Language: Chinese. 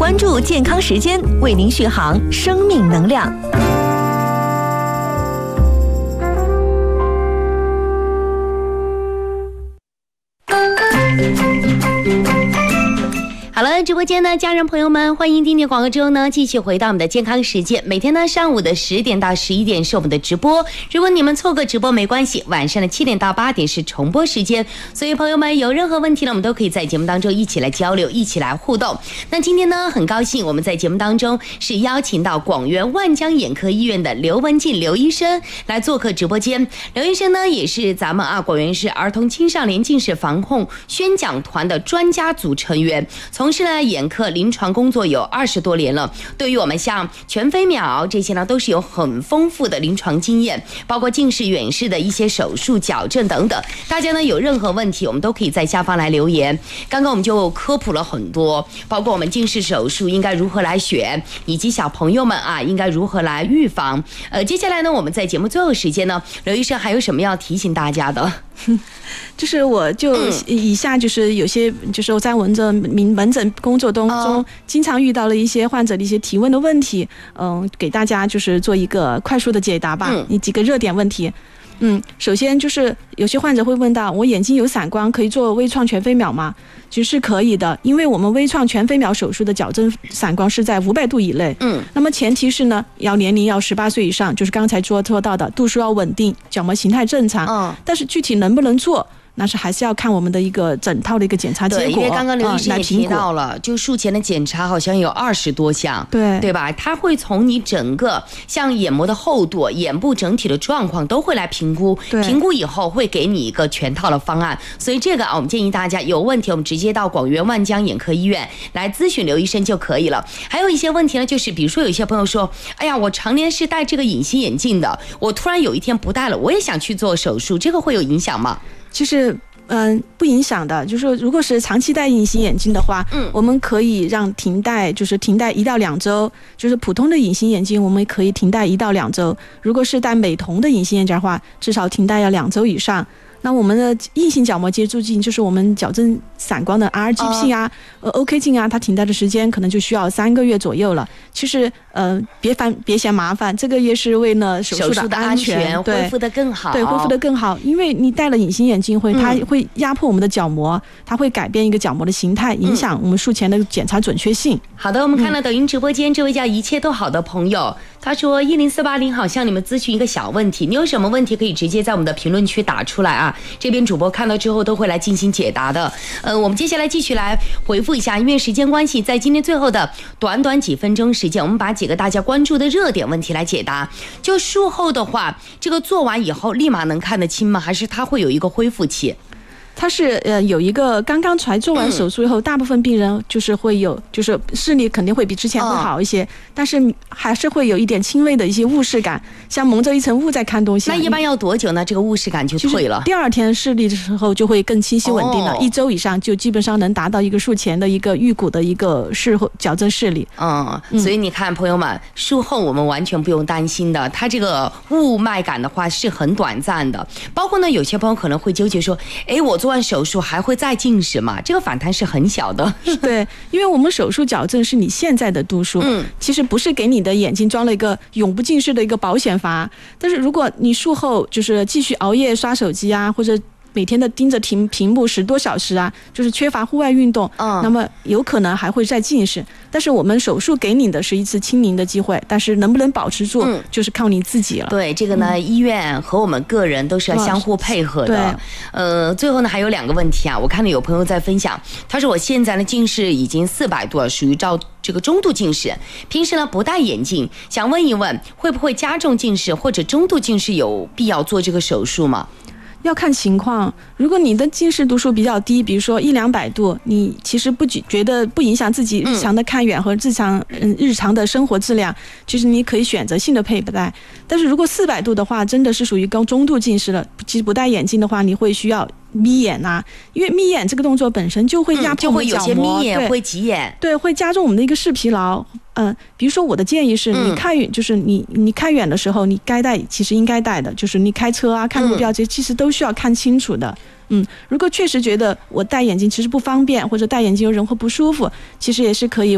关注健康时间，为您续航生命能量。好了，直播间呢，家人朋友们，欢迎听听广告之后呢，继续回到我们的健康时间。每天呢上午的10点到11点是我们的直播，如果你们错过直播没关系，晚上的7点到8点是重播时间。所以朋友们有任何问题呢，我们都可以在节目当中一起来交流，一起来互动。那今天呢，很高兴我们在节目当中是邀请到广元万江眼科医院的刘文静刘医生来做客直播间。刘医生呢，也是咱们广元市儿童青少年近视防控宣讲团的专家组成员，从事了眼科临床工作有20多年了，对于我们像全飞秒这些呢，都是有很丰富的临床经验，包括近视远视的一些手术矫正等等。大家呢有任何问题，我们都可以在下方来留言。刚刚我们就科普了很多，包括我们近视手术应该如何来选，以及小朋友们应该如何来预防。接下来呢，我们在节目最后时间呢，刘医生还有什么要提醒大家的？ 就是我就以下就是有些就是我在门诊工作当中经常遇到了一些患者的一些提问的问题，给大家就是做一个快速的解答吧。几个热点问题。首先就是有些患者会问到，我眼睛有散光，可以做微创全飞秒吗？其实是可以的，因为我们微创全飞秒手术的矫正散光是在500度以内。那么前提是呢，年龄要18岁以上，就是刚才说到的度数要稳定，角膜形态正常。但是具体能不能做，那是还是要看我们的一个整套的一个检查结果。 对，因为刚刚刘医生也提到了，就术前的检查好像有20多项，对吧？他会从你整个像眼膜的厚度、眼部整体的状况都会来评估，评估以后会给你一个全套的方案。所以这个我们建议大家有问题，我们直接到广元万江眼科医院来咨询刘医生就可以了。还有一些问题呢，就是比如说有一些朋友说，哎呀，我常年是戴这个隐形眼镜的，我突然有一天不戴了，我也想去做手术，这个会有影响吗？ 其实不影响的，就是说如果是长期戴隐形眼镜的话，我们可以让停戴，就是停戴1到2周，就是普通的隐形眼镜我们可以停戴1到2周，如果是戴美瞳的隐形眼镜的话，至少停戴要2周以上。那我们的硬性角膜接触镜，就是我们矫正散光的 RGP OK 镜它停戴的时间可能就需要3个月左右了。其实别嫌麻烦，这个也是为了手术的安全， 恢复得更好。 对，恢复得更好，因为你戴了隐形眼镜它会压迫我们的角膜，它会改变一个角膜的形态，影响我们术前的检查准确性。 好的，我们看到抖音直播间这位叫一切都好的朋友，他说10480好向你们咨询一个小问题，你有什么问题可以直接在我们的评论区打出来这边主播看到之后都会来进行解答的。我们接下来继续来回复一下，因为时间关系，在今天最后的短几分钟时间，我们把几个大家关注的热点问题来解答。就术后的话，这个做完以后立马能看得清吗？还是它会有一个恢复期？ 它是有一个刚才做完手术以后，大部分病人就是会有，就是视力肯定会比之前会好一些，但是还是会有一点轻微的一些雾视感，像蒙着一层雾在看东西。 那一般要多久呢？这个雾视感就退了？ 第2天视力的时候就会更清晰稳定了，1周以上就基本上能达到一个术前的一个预估的一个矫正视力。 所以你看朋友们，术后我们完全不用担心的，它这个雾霾感的话是很短暂的。包括呢，有些朋友可能会纠结说，我做完手术还会再近视吗？这个反弹是很小的。 对，因为我们手术矫正是你现在的度数，其实不是给你的眼睛装了一个永不近视的一个保险阀。但是如果你术后就是继续熬夜刷手机或者每天的盯着屏幕10多小时就是缺乏户外运动，那么有可能还会再近视。但是我们手术给你的是一次清明的机会，但是能不能保持住，就是靠你自己了。 对，这个呢，医院和我们个人都是要相互配合的。最后呢，还有2个问题我看到有朋友在分享，他说我现在的近视已经400度了，属于这个中度近视，平时呢不戴眼镜，想问一问会不会加重近视或者中度近视，有必要做这个手术吗？ 要看情况，如果你的近视度数比较低，比如说100-200度，你其实觉得不影响自己日常的看远和日常的生活质量，其实你可以选择性的佩戴。但是如果400度的话，真的是属于高中度近视了，其实不戴眼镜的话，你会需要眯眼因为眯眼这个动作本身就会压迫我们角膜， 就会有些眯眼会挤眼， 对，会加重我们的一个视疲劳。比如说我的建议是，你看远，就是你看远的时候，你该戴其实应该戴的，就是你开车看路标，其实都需要看清楚的。如果确实觉得我戴眼镜其实不方便，或者戴眼镜有人会不舒服，其实也是可以